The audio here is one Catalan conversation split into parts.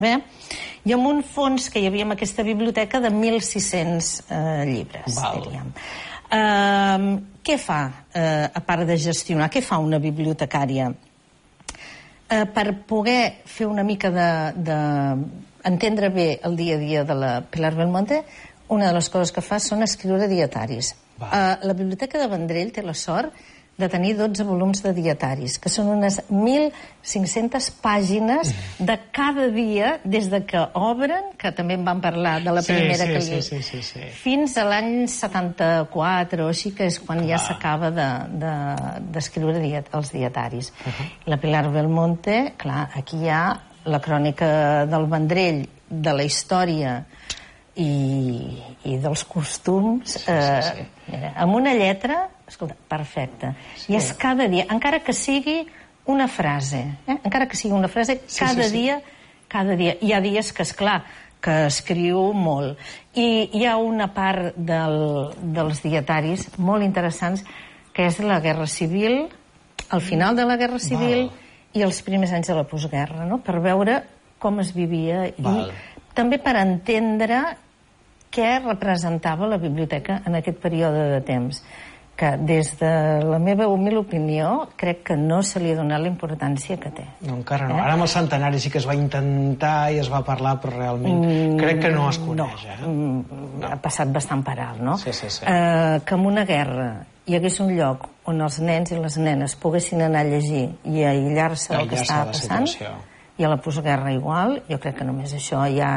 i amb un fons que hi havia en aquesta biblioteca de 1.600 llibres, diríem. Què fa, a part de gestionar, què fa una bibliotecària? Per poder fer una mica d'entendre bé el dia a dia de la Pilar Belmonte, una de les coses que fa són escriure dietaris. La Biblioteca de Vendrell té la sort de tenir 12 volums de dietaris, que són unes 1.500 pàgines de cada dia, des de que obren, que també en vam parlar de la primera que li... fins a l'any 74 o així, que és quan ja s'acaba d'escriure els dietaris. La Pilar Belmonte, clar, aquí hi ha la crònica del Vendrell, de la història i dels costums, amb una lletra, escolta, perfecta. I és cada dia, encara que sigui una frase, encara que sigui una frase, cada dia. Hi ha dies que, esclar, que escriu molt. I hi ha una part dels dietaris molt interessants, que és la Guerra Civil, al final de la Guerra Civil i els primers anys de la postguerra, per veure com es vivia i també per entendre què representava la biblioteca en aquest període de temps, que des de la meva humil opinió crec que no se li ha donat la importància que té. No, encara no. Ara amb el centenari sí que es va intentar i es va parlar, però realment crec que no es coneix. Ha passat bastant per alt, no? Que en una guerra hi hagués un lloc on els nens i les nenes poguessin anar a llegir i a aïllar-se del que estava passant, i a la postguerra igual, jo crec que només això ja...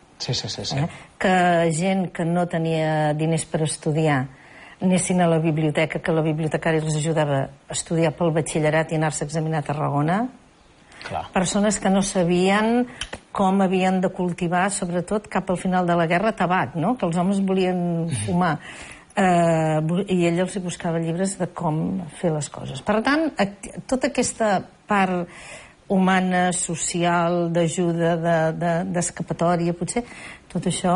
Que gent que no tenia diners per estudiar anessin a la biblioteca, que la bibliotecària els ajudava a estudiar pel batxillerat i anar-se a examinar a Tarragona. Persones que no sabien com havien de cultivar, sobretot cap al final de la guerra, tabac, que els homes volien fumar. I ell els buscava llibres de com fer les coses. Per tant, tota aquesta part humana, social, d'ajuda, d'escapatòria, potser, tot això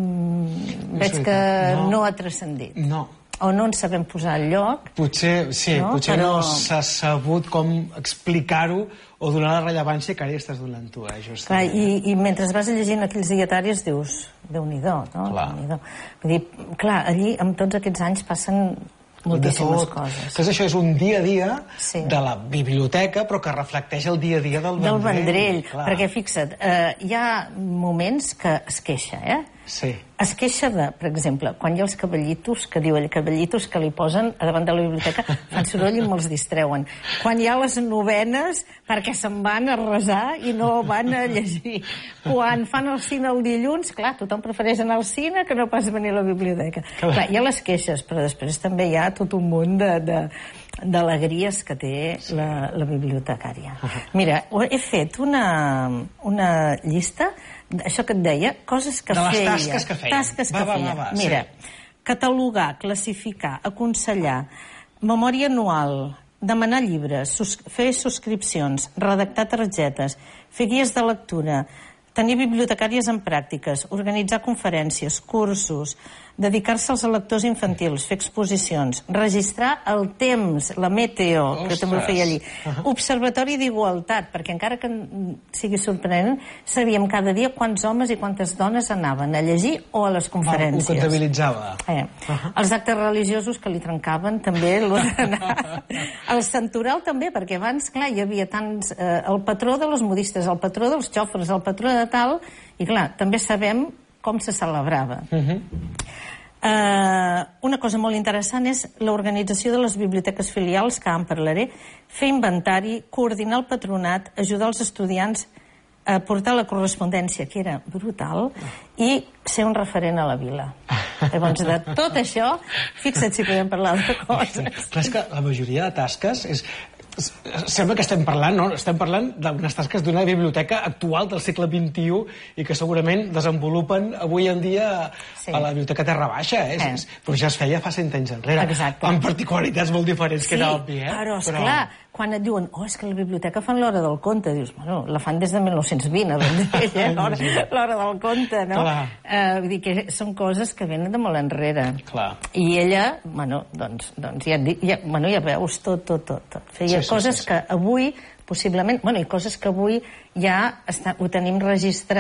veig que no ha transcendit. No. O no ens sabem posar al lloc. Potser no s'ha sabut com explicar-ho o donar la rellevància que ara estàs donant tu, justament. I mentre vas llegint aquells dietaris dius, Déu-n'hi-do, no? Vull dir, clar, allí amb tots aquests anys passen moltíssimes coses. Que això és un dia a dia de la biblioteca, però que reflecteix el dia a dia del Vendrell. Perquè fixa't, hi ha moments que es queixa, Sí. Es queixa de, per exemple, quan hi ha els cavallitos, que diu ell, cavallitos que li posen a davant de la biblioteca, fan soroll i me'ls distreuen. Quan hi ha les novenes, perquè se'n van a resar i no van a llegir. Quan fan el cine el dilluns, clar, tothom prefereix anar al cine que no pas venir a la biblioteca. Clar, hi ha les queixes, però després també hi ha tot un munt d'alegries que té la bibliotecària. Mira, he fet una llista, això que et deia, coses que feia. De les tasques que feia. Tasques que feia. Mira, catalogar, classificar, aconsellar, memòria anual, demanar llibres, fer subscripcions, redactar targetes, fer guies de lectura, tenir bibliotecàries en pràctiques, organitzar conferències, cursos, dedicar-se als lectors infantils, fer exposicions, registrar el temps, la meteo, que també ho feia allí, observatori d'igualtat, perquè encara que sigui sorprenent, sabíem cada dia quants homes i quantes dones anaven a llegir o a les conferències. Ho comptabilitzava. Els actes religiosos que li trencaven també l'ordenar. El santoral també, perquè abans, clar, hi havia tants... El patró de les modistes, el patró dels xòfers, el patró de tal, i clar, també sabem com se celebrava. Una cosa molt interessant és l'organització de les biblioteques filials, que en parlaré, fer inventari, coordinar el patronat, ajudar els estudiants a portar la correspondència, que era brutal, i ser un referent a la vila. Llavors, de tot això, fixa't si podem parlar de coses. Clar, és que la majoria de tasques és... Sembla que estem parlant, no? Estem parlant d'unes tasques d'una biblioteca actual del segle XXI i que segurament desenvolupen avui en dia a la Biblioteca Terra Baixa, però ja es feia fa 100 anys enrere, amb particularitats molt diferents, que era obvi, però esclar, quan et diuen, és que la biblioteca fan l'hora del conte, dius, bueno, la fan des de 1920, l'hora del conte, no? Vull dir que són coses que venen de molt enrere. I ella, bueno, doncs ja veus tot. Feia coses que avui possiblement, bueno, i coses que avui ja ho tenim registrat